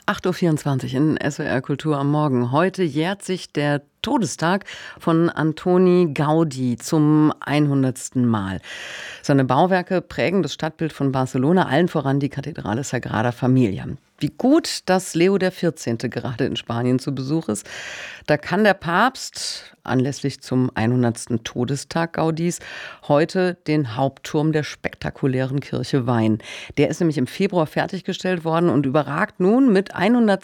8:24 Uhr in SWR Kultur am Morgen. Heute jährt sich der Todestag von Antoni Gaudí zum 100. Mal. Seine Bauwerke prägen das Stadtbild von Barcelona, allen voran die Kathedrale Sagrada Familia. Wie gut, dass Leo XIV. Gerade in Spanien zu Besuch ist. Da kann der Papst anlässlich zum 100. Todestag Gaudís heute den Hauptturm der spektakulären Kirche weihen. Der ist nämlich im Februar fertiggestellt worden und überragt nun mit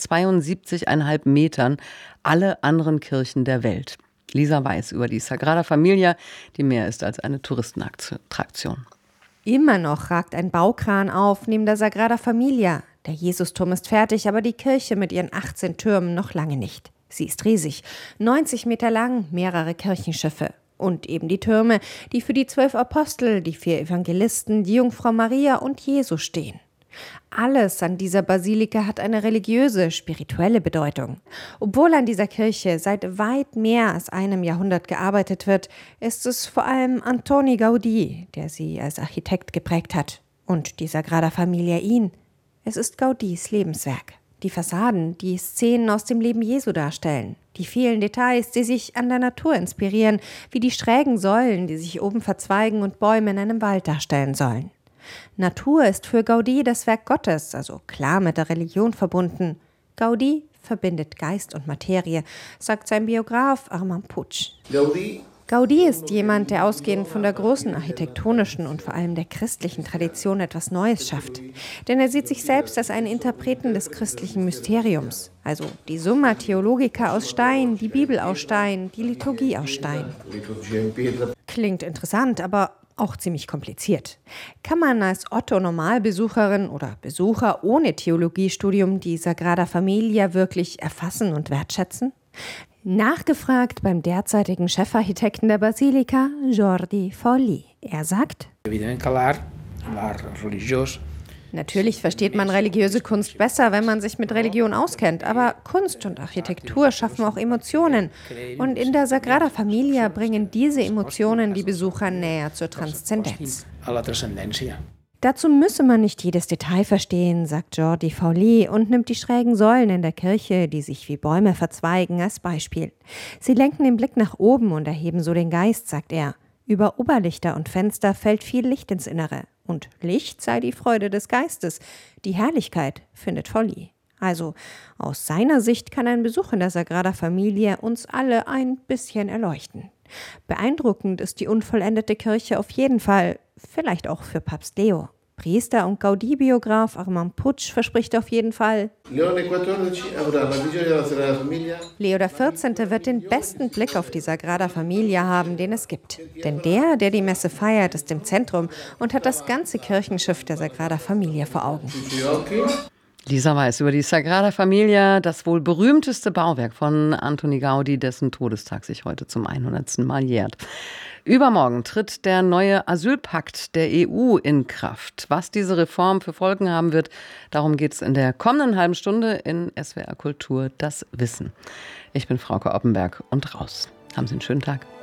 172,5 Metern alle anderen Kirchen der Welt. Lisa Weiß über die Sagrada Familia, die mehr ist als eine Touristenattraktion. Immer noch ragt ein Baukran auf neben der Sagrada Familia. Der Jesusturm ist fertig, aber die Kirche mit ihren 18 Türmen noch lange nicht. Sie ist riesig, 90 Meter lang, mehrere Kirchenschiffe. Und eben die Türme, die für die 12 Apostel, die 4 Evangelisten, die Jungfrau Maria und Jesus stehen. Alles an dieser Basilika hat eine religiöse, spirituelle Bedeutung. Obwohl an dieser Kirche seit weit mehr als einem Jahrhundert gearbeitet wird, ist es vor allem Antoni Gaudí, der sie als Architekt geprägt hat. Und die Sagrada Familia ihn. Es ist Gaudís Lebenswerk. Die Fassaden, die Szenen aus dem Leben Jesu darstellen. Die vielen Details, die sich an der Natur inspirieren, wie die schrägen Säulen, die sich oben verzweigen und Bäume in einem Wald darstellen sollen. Natur ist für Gaudí das Werk Gottes, also klar mit der Religion verbunden. Gaudí verbindet Geist und Materie, sagt sein Biograf Armand Puig. Gaudí ist jemand, der ausgehend von der großen architektonischen und vor allem der christlichen Tradition etwas Neues schafft. Denn er sieht sich selbst als einen Interpreten des christlichen Mysteriums. Also die Summa Theologica aus Stein, die Bibel aus Stein, die Liturgie aus Stein. Klingt interessant, aber auch ziemlich kompliziert. Kann man als Otto-Normalbesucherin oder Besucher ohne Theologiestudium die Sagrada Familia wirklich erfassen und wertschätzen? Nachgefragt beim derzeitigen Chefarchitekten der Basilika, Jordi Folli. Er sagt: Natürlich versteht man religiöse Kunst besser, wenn man sich mit Religion auskennt, aber Kunst und Architektur schaffen auch Emotionen. Und in der Sagrada Familia bringen diese Emotionen die Besucher näher zur Transzendenz. Dazu müsse man nicht jedes Detail verstehen, sagt Jordi Folli und nimmt die schrägen Säulen in der Kirche, die sich wie Bäume verzweigen, als Beispiel. Sie lenken den Blick nach oben und erheben so den Geist, sagt er. Über Oberlichter und Fenster fällt viel Licht ins Innere. Und Licht sei die Freude des Geistes. Die Herrlichkeit, findet Folli. Also aus seiner Sicht kann ein Besuch in der Sagrada Familia uns alle ein bisschen erleuchten. Beeindruckend ist die unvollendete Kirche auf jeden Fall, vielleicht auch für Papst Leo. Priester und Gaudí-Biograf Armand Puig verspricht auf jeden Fall: Leo XIV. Wird den besten Blick auf die Sagrada Familia haben, den es gibt. Denn der die Messe feiert, ist im Zentrum und hat das ganze Kirchenschiff der Sagrada Familia vor Augen. Lisa Weiß über die Sagrada Familia, das wohl berühmteste Bauwerk von Antoni Gaudí, dessen Todestag sich heute zum 100. Mal jährt. Übermorgen tritt der neue Asylpakt der EU in Kraft. Was diese Reform für Folgen haben wird, darum geht es in der kommenden halben Stunde in SWR Kultur, das Wissen. Ich bin Frauke Oppenberg und raus. Haben Sie einen schönen Tag.